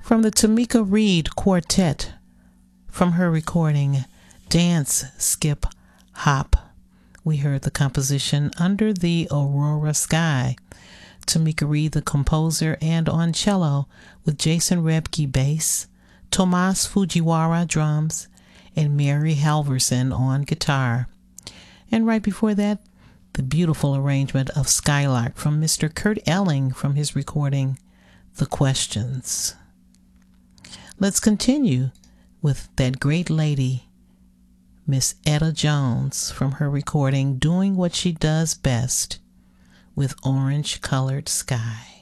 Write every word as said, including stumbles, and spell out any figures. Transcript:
From the Tamika Reed Quartet, from her recording Dance, Skip, Hop, we heard the composition Under the Aurora Sky. Tamika Reed, the composer, and on cello with Jason Rebke bass, Tomas Fujiwara drums, and Mary Halverson on guitar. And right before that, the beautiful arrangement of Skylark from Mister Kurt Elling from his recording The Questions. Let's continue with that great lady, Miss Etta Jones, from her recording Doing What She Does Best with Orange Colored Sky.